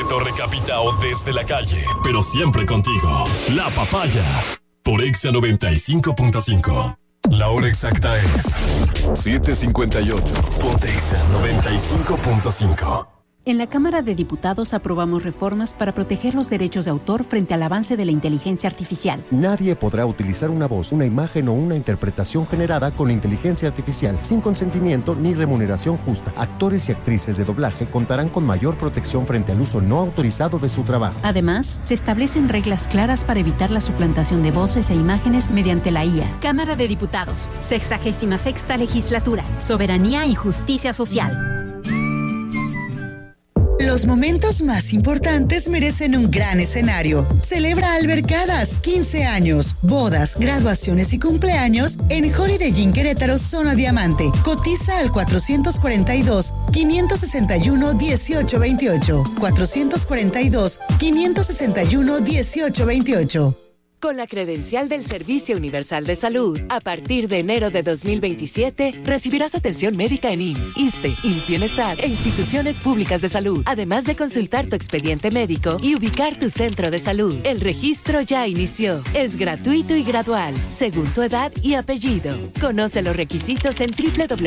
Torre Capita o desde la calle, pero siempre contigo. La Papaya, por Exa 95.5. La hora exacta es 7:58. Ponte Exa 95.5. En la Cámara de Diputados aprobamos reformas para proteger los derechos de autor frente al avance de la inteligencia artificial. Nadie podrá utilizar una voz, una imagen o una interpretación generada con inteligencia artificial sin consentimiento ni remuneración justa. Actores y actrices de doblaje contarán con mayor protección frente al uso no autorizado de su trabajo. Además, se establecen reglas claras para evitar la suplantación de voces e imágenes mediante la IA. Cámara de Diputados, 66ª Legislatura, Soberanía y Justicia Social. Los momentos más importantes merecen un gran escenario. Celebra Albercadas, 15 años, bodas, graduaciones y cumpleaños en Holiday Inn Querétaro Zona Diamante. Cotiza al 442-561-1828. 442-561-1828. Con la credencial del Servicio Universal de Salud, a partir de enero de 2027, recibirás atención médica en IMSS, ISSSTE, IMSS Bienestar e instituciones públicas de salud, además de consultar tu expediente médico y ubicar tu centro de salud. El registro ya inició. Es gratuito y gradual, según tu edad y apellido. Conoce los requisitos en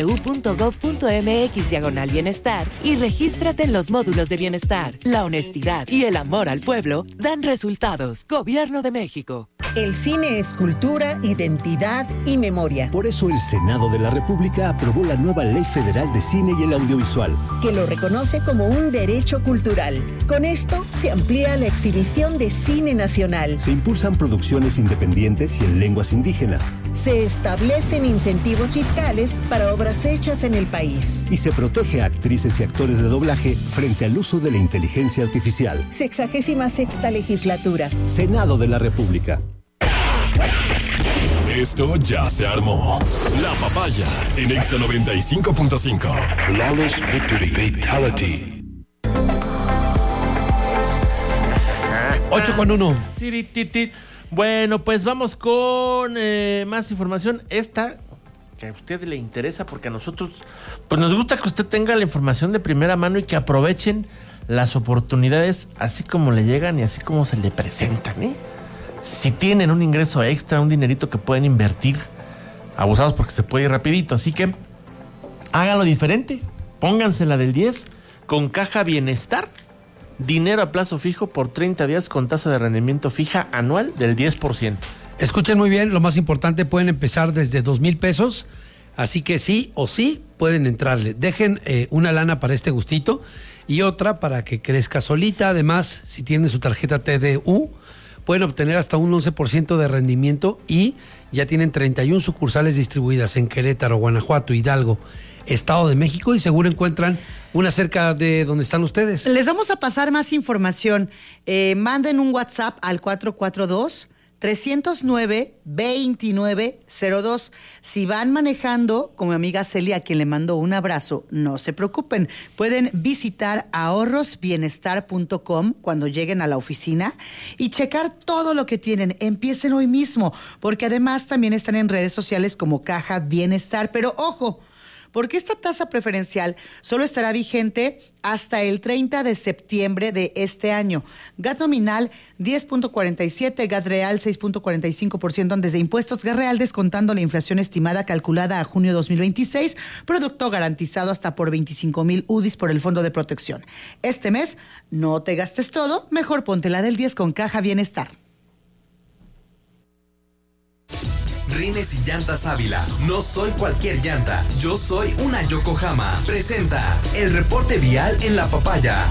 www.gov.mx/bienestar y regístrate en los módulos de bienestar. La honestidad y el amor al pueblo dan resultados. Gobierno de México. El cine es cultura, identidad y memoria. Por eso el Senado de la República aprobó la nueva Ley Federal de Cine y el Audiovisual, que lo reconoce como un derecho cultural. Con esto se amplía la exhibición de cine nacional. Se impulsan producciones independientes y en lenguas indígenas. Se establecen incentivos fiscales para obras hechas en el país. Y se protege a actrices y actores de doblaje frente al uso de la inteligencia artificial. 66ª Legislatura. Senado de la República. Esto ya se armó. La Papaya en Exa 95.5. Flawless Victory Fatality. 8:1. Bueno, pues vamos con más información. Esta que a usted le interesa, porque a nosotros pues nos gusta que usted tenga la información de primera mano y que aprovechen las oportunidades así como le llegan y así como se le presentan, ¿eh? Si tienen un ingreso extra, un dinerito que pueden invertir, abusados porque se puede ir rapidito. Así que háganlo diferente. Pónganse la del 10 con Caja Bienestar. Dinero a plazo fijo por 30 días con tasa de rendimiento fija anual del 10%. Escuchen muy bien, lo más importante, pueden empezar desde 2,000 pesos. Así que sí o sí pueden entrarle. Dejen una lana para este gustito y otra para que crezca solita. Además, si tienen su tarjeta TDU, pueden obtener hasta un 11% de rendimiento y ya tienen 31 sucursales distribuidas en Querétaro, Guanajuato, Hidalgo, Estado de México y seguro encuentran una cerca de donde están ustedes. Les vamos a pasar más información. Manden un WhatsApp al 442-309-2902. Si van manejando, como mi amiga Celia, a quien le mando un abrazo, no se preocupen. Pueden visitar ahorrosbienestar.com cuando lleguen a la oficina y checar todo lo que tienen. Empiecen hoy mismo, porque además también están en redes sociales como Caja Bienestar. Pero ojo, porque esta tasa preferencial solo estará vigente hasta el 30 de septiembre de este año. GAT nominal 10.47, GAT real 6.45% antes de impuestos, GAT real descontando la inflación estimada calculada a junio 2026, producto garantizado hasta por 25,000 UDIs por el Fondo de Protección. Este mes no te gastes todo, mejor ponte la del 10 con Caja Bienestar. Rines y Llantas Ávila. No soy cualquier llanta, yo soy una Yokohama. Presenta el reporte vial en La Papaya.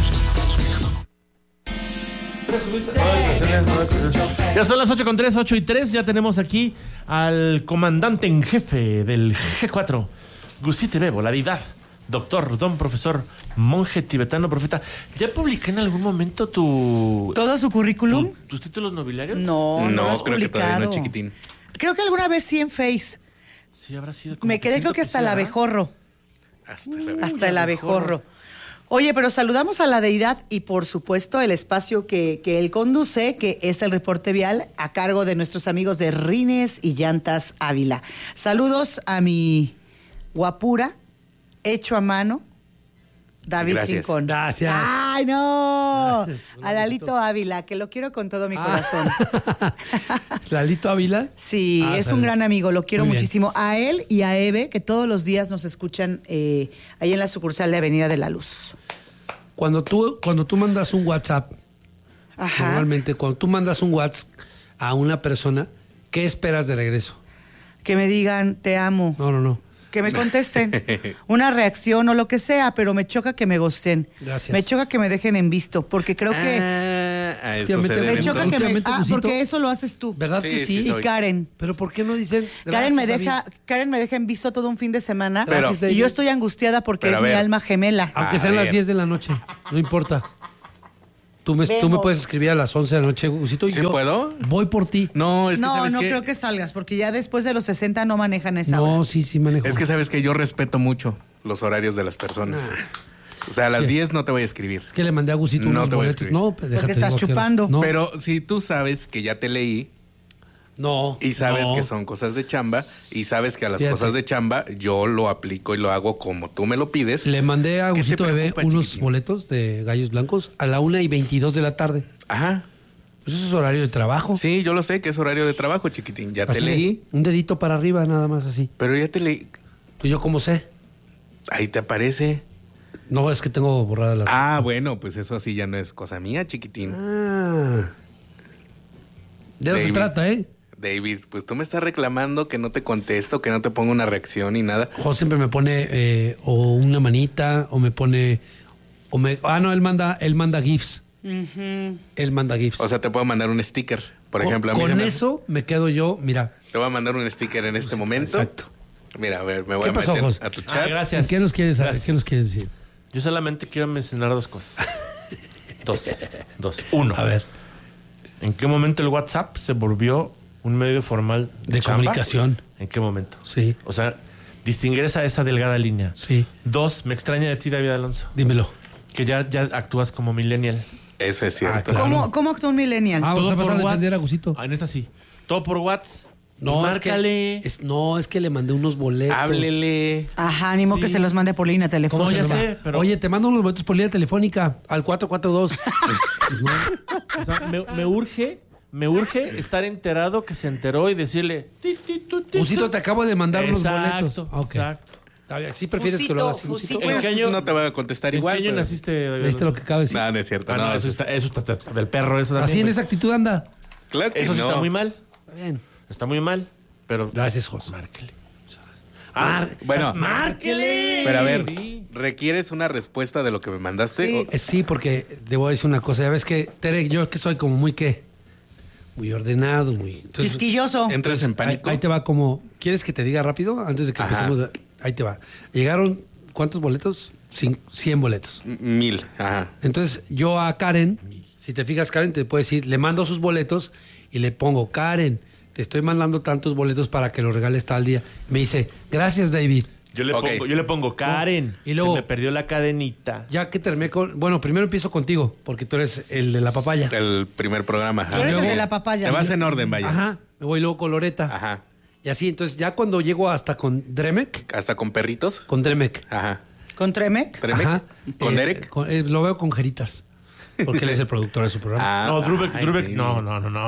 Ya son las 8:03, 8:03. Ya tenemos aquí al comandante en jefe del G4, Gusite Bebo, la deidad, doctor, don profesor, monje tibetano, profeta. ¿Ya publiqué en algún momento todo su currículum? ¿Tus títulos nobiliarios? No creo que todavía no, chiquitín. Creo que alguna vez sí en Face. Sí, habrá sido como me quedé creo que hasta el abejorro. Hasta el abejorro. Oye, pero saludamos a la deidad y por supuesto el espacio que él conduce, que es el reporte vial a cargo de nuestros amigos de Rines y Llantas Ávila. Saludos a mi guapura, hecho a mano, David Rincón. Gracias. ¡Ay, no! Gracias, A Lalito Ávila, que lo quiero con todo mi corazón. ¿Lalito Ávila? Sí, es un gran amigo, lo quiero muchísimo. A él y a Eve, que todos los días nos escuchan ahí en la sucursal de Avenida de la Luz. Cuando tú mandas un WhatsApp, normalmente cuando tú mandas un WhatsApp a una persona, ¿qué esperas de regreso? Que me digan, te amo. No. Que me contesten una reacción o lo que sea, pero me choca que me gosten. Gracias. Me choca que me dejen en visto, porque creo que... A eso se debe, me choca que me... Gusito, porque eso lo haces tú. ¿Verdad que sí? Y Karen. ¿Pero por qué no dicen? Karen me deja en visto todo un fin de semana. Gracias, y yo estoy angustiada porque es mi alma gemela. Aunque sean las 10 de la noche, no importa. Tú me puedes escribir a las 11 de la noche, Gusito, y ¿Sí yo puedo? Voy por ti. No, es que No, ¿sabes no qué? creo que salgas, porque ya después de los 60 no manejan esa hora. No, sí manejo. Es que sabes que yo respeto mucho los horarios de las personas. O sea, a las 10 no te voy a escribir. Es que le mandé a Gusito unos te voy a boletos. escribir. No, pues déjate. Porque estás chupando. No. Pero si tú sabes que ya te leí No. y sabes no. que son cosas de chamba y sabes que a las Fíjate. cosas de chamba yo lo aplico y lo hago como tú me lo pides. Le mandé a ¿Qué te Gusito Bebé preocupa, unos chiquitín? boletos de Gallos Blancos a la 1:22 de la tarde. Ajá. Pues eso es horario de trabajo. Sí, yo lo sé que es horario de trabajo, chiquitín. Ya te Así, leí, un dedito para arriba, nada más así. pero ya te leí. Pues yo como sé. Ahí te aparece. No, es que tengo borradas las... Ah, bueno, pues eso así ya no es cosa mía, chiquitín. Ah. De eso se David. trata, ¿eh? David, pues tú me estás reclamando que no te contesto, que no te pongo una reacción ni nada. Jo siempre me pone o una manita o me pone... no, él manda GIFs. Él manda GIFs. O sea, te puedo mandar un sticker, por ejemplo. A mí se Con me- eso me quedo yo, mira. Te voy a mandar un sticker en este momento. Exacto. Mira, a ver, me voy ¿Qué a pasó, meter Jos? a tu chat. Gracias. ¿Qué nos quieres Gracias. ¿Qué nos quieres decir? Yo solamente quiero mencionar dos cosas. Dos. Uno. A ver. ¿En qué momento el WhatsApp se volvió un medio formal De chamba? comunicación. ¿En qué momento? Sí. O sea, distinguir esa delgada línea. Sí. Dos, me extraña de ti, David Alonso, Dímelo. que ya actúas como millennial. Eso es cierto. claro. ¿Cómo actúa un millennial? Ah, Todo vas a por pasar a defender WhatsApp. a Gusito. Ah, en esta sí. Todo por WhatsApp. No, márcale. es que le mandé unos boletos. Háblele. Ajá, ánimo Sí. que se los mande por línea No, telefónica. ya sé, pero... Oye, te mando unos boletos por línea telefónica al 442. O sea, me urge estar enterado que se enteró y decirle... Gusito, te acabo de mandar unos boletos. Exacto, Ah, ok. exacto. Está bien, ¿sí prefieres que lo hagas así, Gusito? ¿En qué año? No te voy a contestar ¿En igual. qué año pero- naciste, David ¿Viste lo que Alonso? acabo de decir? No, no es cierto. Ah, no, no, eso está del perro, eso también. Así en güey. esa actitud anda. Claro que Eso sí no. está muy mal. Está bien. Está muy mal, pero... Gracias, Jos. Márquele. Bueno, ¡Márquele! pero a ver, Sí. ¿requieres una respuesta de lo que me mandaste? Sí. O- Sí, porque te voy a decir una cosa. Ya ves que, Tere, yo que soy como muy, ¿qué? Muy ordenado, muy... Entonces, Quisquilloso. ¿Entras en pánico? ahí te va como... ¿Quieres que te diga rápido? Antes de que Ajá. empecemos. Ahí te va. Llegaron, ¿cuántos boletos? 100 boletos. 1000. Ajá. Entonces, yo a Karen, si te fijas, Karen, te puede decir, le mando sus boletos y le pongo, Karen, te estoy mandando tantos boletos para que los regales tal día. Me dice, gracias, David. Yo le, Ok. pongo, Karen. Y luego- se me perdió la cadenita. Ya que terminé con... Bueno, primero empiezo contigo, porque tú eres el de la papaya. El primer programa. Ajá. Tú eres el luego- de la papaya. Te vas en orden, vaya. Ajá. Me voy luego con Loreta. Ajá. Y así, entonces ya cuando llego hasta con Dremek, ¿Hasta con perritos? con Dremek. Ajá. ¿Con Tremec? ¿Tremec? Ajá. ¿Con Derek? Lo veo con Jeritas, porque él es el productor de su programa. Ah, No, Drubek, ay, no.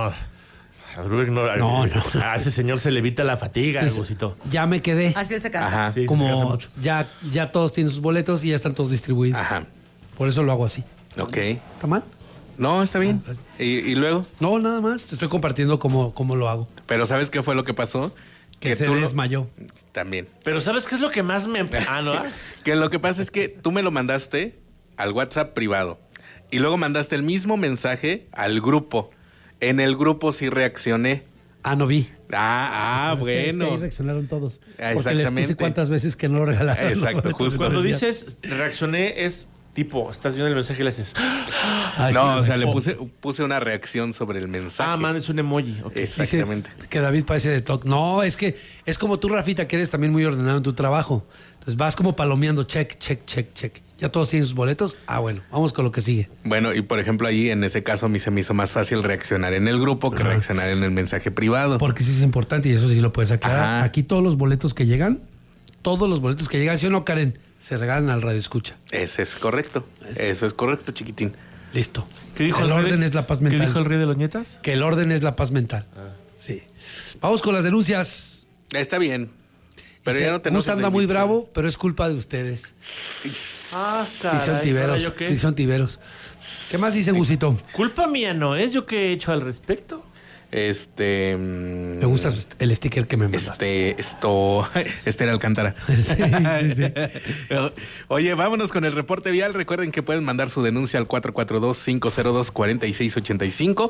A Drubek no. No. A ese señor se le evita la fatiga, el Gusito. Ya me quedé. Así él se cansa. Ajá. Sí, se Como cansa mucho. ya todos tienen sus boletos y ya están todos distribuidos. Ajá. Por eso lo hago así. Ok. ¿Está mal? No, está bien. ¿Y luego? No, nada más. Te estoy compartiendo cómo lo hago. Pero ¿sabes qué fue lo que pasó? Que se tú lo- desmayó. También. Pero ¿sabes qué es lo que más me... Ah, ¿no? Que lo que pasa es que tú me lo mandaste al WhatsApp privado y luego mandaste el mismo mensaje al grupo. En el grupo sí reaccioné. Ah, no vi. Ah, Pero es que bueno. ahí reaccionaron todos. Porque les Exactamente. puse cuántas veces que no lo regalaron. Exacto, justo. Cuando Decía. dices reaccioné es tipo, estás viendo el mensaje y le haces... Ah, No, sí, o sea, le reaccionó. puse una reacción sobre el mensaje. Ah, man, es un emoji. Ok. Exactamente. Dice que David parece de TikTok. No, es que es como tú, Rafita, que eres también muy ordenado en tu trabajo. Entonces vas como palomeando, check. Ya todos tienen sus boletos. Ah, bueno, vamos con lo que sigue. Bueno, y por ejemplo, ahí en ese caso a mí se me hizo más fácil reaccionar en el grupo que reaccionar en el mensaje privado. Porque sí es importante y eso sí lo puedes aclarar. Ajá. Aquí todos los boletos que llegan, ¿sí o no, Karen? se regalan al radio escucha. Eso es correcto. Eso es correcto, chiquitín. Listo. ¿Qué dijo el orden es la paz mental. ¿Qué dijo el rey de los nietas? Que el orden es la paz mental. Sí. Vamos con las denuncias. Está bien. Pero ya no tenemos. Gus anda muy bravo, pero es culpa de ustedes. Caray. Y son tiberos. ¿Qué más dice Gusito? Culpa mía no es. ¿Yo qué he hecho al respecto? Me gusta el sticker que me mandaste. Era Alcántara. Sí. Oye, vámonos con el reporte vial. Recuerden que pueden mandar su denuncia al 442-502-4685,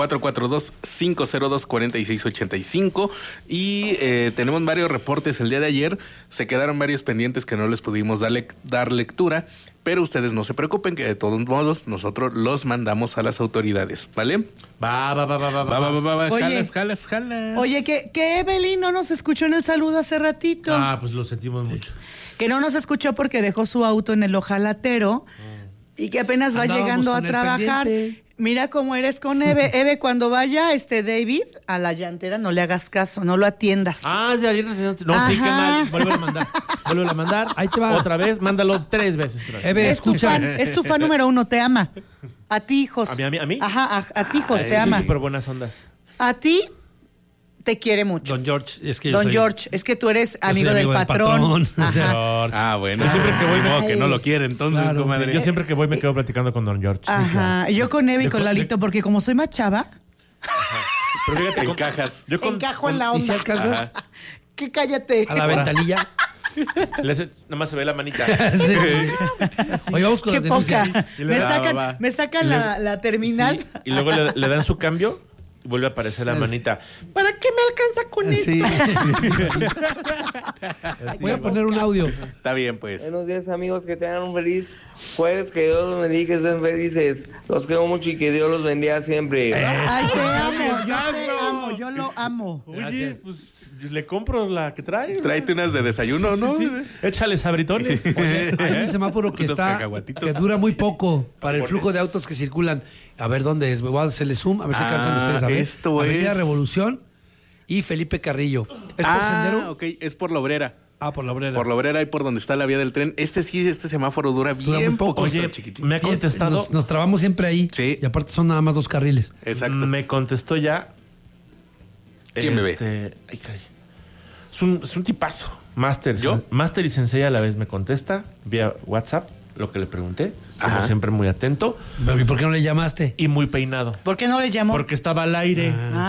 442-502-4685. Y tenemos varios reportes. El día de ayer se quedaron varios pendientes que no les pudimos dar lectura. Pero ustedes no se preocupen, que de todos modos nosotros los mandamos a las autoridades, ¿vale? Va. Oye, Jalas. Oye, que Evelyn no nos escuchó en el saludo hace ratito. Pues lo sentimos mucho. Que no nos escuchó porque dejó su auto en el ojalatero y que apenas va llegando a trabajar. Mira cómo eres con Eve. Eve, cuando vaya David a la llantera, no le hagas caso, no lo atiendas. De ayer no, sí, qué mal. Vuelve a mandar. Ahí te va. Otra vez, mándalo 3 veces. Eve, escucha. Es tu fan número 1, te ama. A ti, hijos. ¿A mí? Ajá, a ti, hijos, te ama. Súper buenas ondas. A ti te quiere mucho. Don George, es que George, es que tú eres amigo del patrón. Ajá. Bueno. Yo siempre que voy que no lo quiere, entonces, claro, comadre. Yo siempre que voy me quedo platicando con Don George. Ajá. Yo con Eve y con Lalito, porque como soy más chava, Pero fíjate, encajas. encajo en la onda. ¿Y si alcanzas? Que cállate. A la ventanilla. Nada más se ve la manita. Sí. Oye, vamos con Qué las denuncias. poca. Me sacan la terminal. Sí, y luego le dan su cambio y vuelve a aparecer la manita. ¿Para qué me alcanza con esto? Voy a poner un audio. Está bien, pues. Buenos días, amigos, que tengan un feliz jueves, que Dios los bendiga, que estén felices. Los quiero mucho y que Dios los bendiga siempre. Ay, te amo, yo lo amo. Oye, pues le compro la que trae. Tráete unas de desayuno, ¿no? Sí. Échale sabritones. Oye, hay un semáforo que dura muy poco para el flujo de autos que circulan. A ver dónde es. Voy a hacerle zoom, a ver si alcanzan ustedes a ver. Esto Avenida es Revolución y Felipe Carrillo. ¿Es por Sendero? Ok, es por la Obrera. Por la Obrera. Por la Obrera y por donde está la vía del tren. Este semáforo dura bien muy poco. Oye, me ha contestado. Nos trabamos siempre ahí. Sí. Y aparte son nada más 2 carriles. Exacto. Me contestó ya. ¿Quién me ve? Ay, caray. Es un tipazo. Máster y Sensei a la vez me contesta vía WhatsApp lo que le pregunté. Como siempre, muy atento. ¿Y por qué no le llamaste? Y muy peinado. ¿Por qué no le llamó? Porque estaba al aire.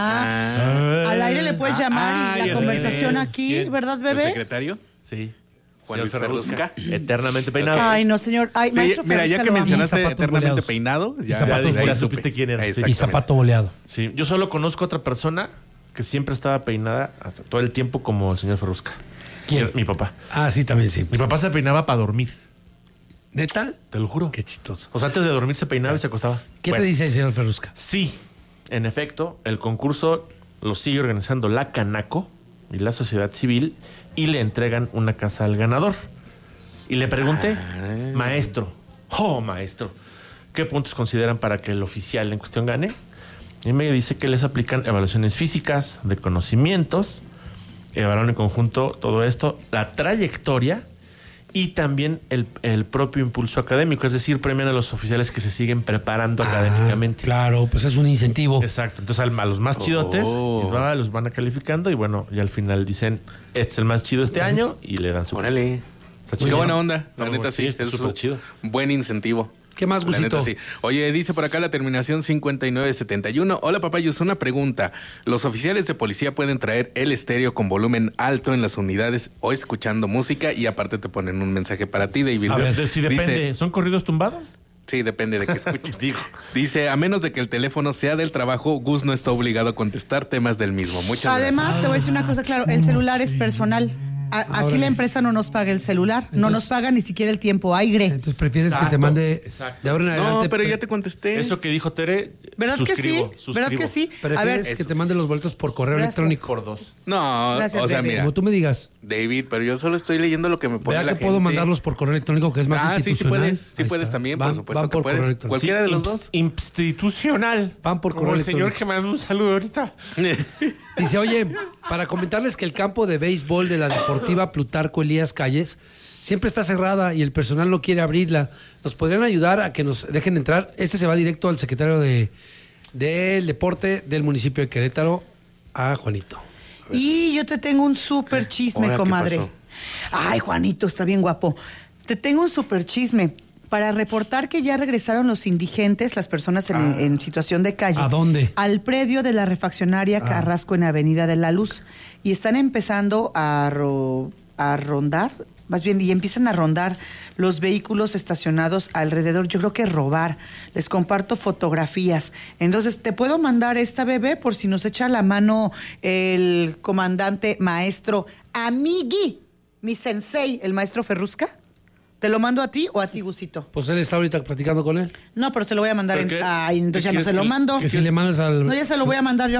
Al aire le puedes llamar y la conversación aquí, ¿Quién? ¿verdad, bebé? ¿El secretario? Sí. Juan Luis Ferrusca. Eternamente peinado. Ay, no, señor. Ay, Sí, maestro mira, ya Ferrusca que lo amo. mencionaste zapatos eternamente boleados. peinado, Y zapatos ya boleados. supiste quién era. Sí. Y zapato boleado. Sí, yo solo conozco a otra persona que siempre estaba peinada hasta todo el tiempo como el señor Ferrusca. ¿Quién? Mi papá. Sí, también sí. Mi papá se peinaba para dormir. ¿Neta? Te lo juro. Qué chistoso. O sea, antes de dormir se peinaba y se acostaba. ¿Qué te dice el señor Ferrusca? Sí, en efecto, el concurso lo sigue organizando la Canaco y la sociedad civil y le entregan una casa al ganador. Y le pregunté, maestro, ¿qué puntos consideran para que el oficial en cuestión gane? Y me dice que les aplican evaluaciones físicas, de conocimientos, evalúan en conjunto todo esto, la trayectoria y también el propio impulso académico, es decir, premian a los oficiales que se siguen preparando académicamente. Claro, pues es un incentivo. Exacto, entonces a los más chidotes los van a calificando y bueno, y al final dicen, este es el más chido este año y le dan su... Órale. Qué buena onda, la neta sí, está es súper chido. Buen incentivo. ¿Qué más, Gusito? La neta, sí. Oye, dice por acá la terminación 5971. Hola, papayos, una pregunta. ¿Los oficiales de policía pueden traer el estéreo con volumen alto en las unidades o escuchando música? Y aparte te ponen un mensaje para ti, David. A ver, si depende. Dice, ¿son corridos tumbados? Sí, depende de qué escuches. Dice, a menos de que el teléfono sea del trabajo, Gus no está obligado a contestar temas del mismo. Muchas gracias. Además, te voy a decir una cosa, claro, el celular es personal. Aquí la empresa no nos paga el celular, entonces, no nos paga ni siquiera el tiempo aire. Entonces prefieres que te mande de ahora en adelante. No, pero ya te contesté. Eso que dijo Tere, ¿verdad que sí? ¿Verdad que sí? Prefieres que te mande los boletos por correo electrónico. Por 2. No, gracias, o sea, mira. Como tú me digas. David, pero yo solo estoy leyendo lo que me pone la gente. puedo mandarlos por correo electrónico, que es más institucional. Sí puedes también, por supuesto que puedes. Cualquiera de los dos. Institucional. Van por correo electrónico. El señor que me da un saludo ahorita. Dice, oye, para comentarles que el campo de béisbol de la Deportiva Plutarco Elías Calles siempre está cerrada y el personal no quiere abrirla. ¿Nos podrían ayudar a que nos dejen entrar? Este se va directo al secretario del Deporte del municipio de Querétaro, a Juanito. Y yo te tengo un súper chisme, comadre. Ay, Juanito, está bien guapo. Te tengo un súper chisme para reportar que ya regresaron los indigentes, las personas en situación de calle. ¿A dónde? Al predio de la refaccionaria Carrasco en Avenida de la Luz. Y están empezando a rondar, más bien, y empiezan a rondar los vehículos estacionados alrededor. Yo creo que robar. Les comparto fotografías. Entonces, ¿te puedo mandar esta, bebé, por si nos echa la mano el comandante maestro Amigui, mi sensei, el maestro Ferrusca? ¿Te lo mando a ti o a ti, Gusito? Pues él está ahorita platicando con él. No, pero se lo voy a mandar. Ay, entonces ya no se lo mando. Que si le mandas al... No, ya se lo voy a mandar yo.